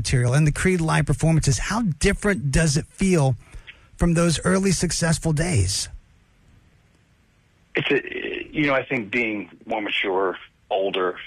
material and the Creed live performances, how different does it feel from those early successful days? I think being more mature, older,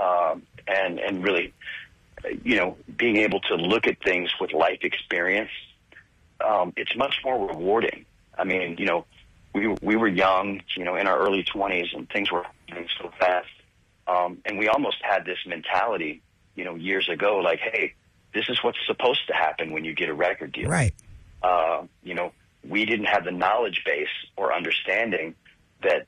and really, being able to look at things with life experience, it's much more rewarding. I mean, we were young, in our early 20s, and things were happening so fast. And we almost had this mentality, years ago, like, hey, this is what's supposed to happen when you get a record deal. Right. We didn't have the knowledge base or understanding that,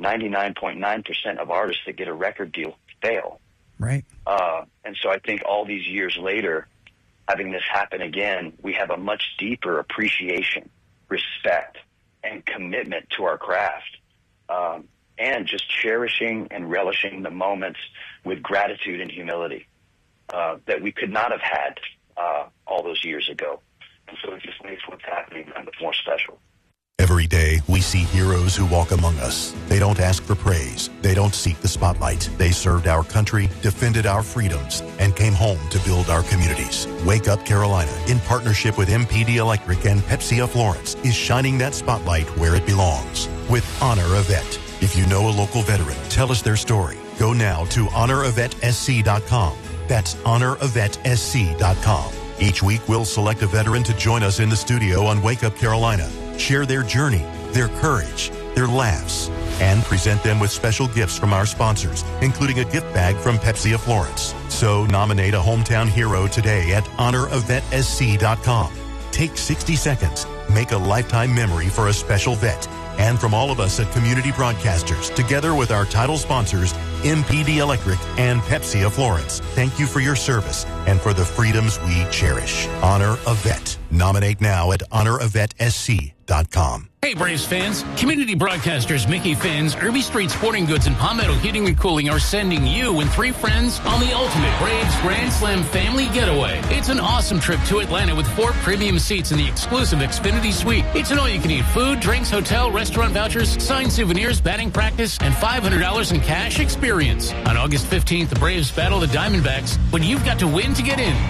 99.9% of artists that get a record deal fail. Right. And so I think all these years later, having this happen again, we have a much deeper appreciation, respect, and commitment to our craft, and just cherishing and relishing the moments with gratitude and humility that we could not have had all those years ago. And so it just makes what's happening that much more special. Every day, we see heroes who walk among us. They don't ask for praise. They don't seek the spotlight. They served our country, defended our freedoms, and came home to build our communities. Wake Up Carolina, in partnership with MPD Electric and Pepsi of Florence, is shining that spotlight where it belongs with Honor a Vet. If you know a local veteran, tell us their story. Go now to honoravetSC.com. That's honoravetSC.com. Each week, we'll select a veteran to join us in the studio on Wake Up Carolina. Share their journey, their courage, their laughs, and present them with special gifts from our sponsors, including a gift bag from Pepsi of Florence. So nominate a hometown hero today at honoravetSC.com. Take 60 seconds. Make a lifetime memory for a special vet. And from all of us at Community Broadcasters, together with our title sponsors, MPD Electric and Pepsi of Florence, thank you for your service and for the freedoms we cherish. Honor a Vet. Nominate now at honoravetSC.com. Hey, Braves fans. Community Broadcasters Mickey Finn's, Irby Street Sporting Goods, and Palmetto Heating and Cooling are sending you and 3 friends on the ultimate Braves Grand Slam family getaway. It's an awesome trip to Atlanta with 4 premium seats in the exclusive Xfinity Suite. It's an all-you-can-eat food, drinks, hotel, restaurant vouchers, signed souvenirs, batting practice, and $500 in cash experience. On August 15th, the Braves battle the Diamondbacks, but you've got to win to get in.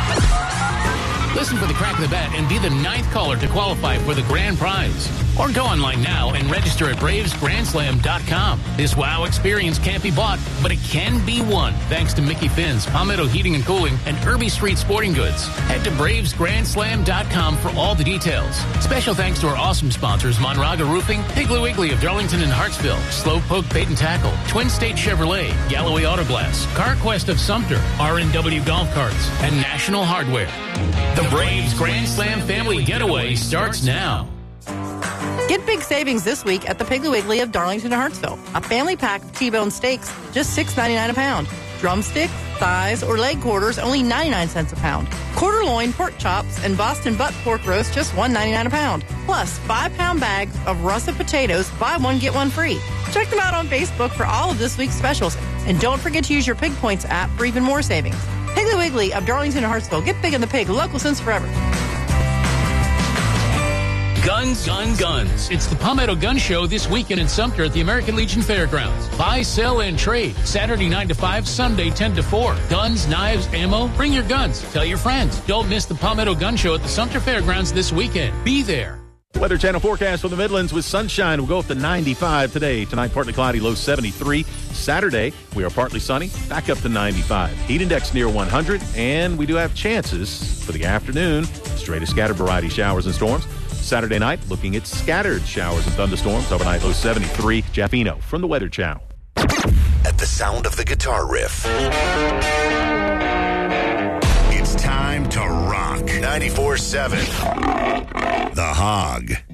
Listen for the crack of the bat and be the 9th caller to qualify for the grand prize. Or go online now and register at BravesGrandSlam.com. This wow experience can't be bought, but it can be won. Thanks to Mickey Finn's, Palmetto Heating and Cooling, and Irby Street Sporting Goods. Head to BravesGrandSlam.com for all the details. Special thanks to our awesome sponsors, Monraga Roofing, Piggly Wiggly of Darlington and Hartsville, Slowpoke Bait and Tackle, Twin State Chevrolet, Galloway Auto Glass, CarQuest of Sumter, RNW Golf Carts, and National Hardware. The Braves Grand Slam Family Getaway starts now. Get big savings this week at the Piggly Wiggly of Darlington and Hartsville. A family pack of T-bone steaks, just $6.99 a pound. Drumsticks, thighs, or leg quarters, only 99 cents a pound. Quarter loin, pork chops, and Boston butt pork roast, just $1.99 a pound. Plus, 5-pound bags of russet potatoes, buy one, get one free. Check them out on Facebook for all of this week's specials. And don't forget to use your Pig Points app for even more savings. Piggly Wiggly of Darlington and Hartsville. Get big in the pig. Local since forever. Guns, guns, guns. It's the Palmetto Gun Show this weekend in Sumter at the American Legion Fairgrounds. Buy, sell, and trade. Saturday 9 to 5, Sunday 10 to 4. Guns, knives, ammo. Bring your guns. Tell your friends. Don't miss the Palmetto Gun Show at the Sumter Fairgrounds this weekend. Be there. Weather Channel forecast for the Midlands with sunshine. We'll go up to 95 today. Tonight, partly cloudy, low 73. Saturday, we are partly sunny, back up to 95. Heat index near 100, and we do have chances for the afternoon. Straight to scattered variety showers and storms. Saturday night, looking at scattered showers and thunderstorms. Overnight, low 73. Jeff Eno from the Weather Channel. At the sound of the guitar riff, it's time to rock. 94.7 The Hog.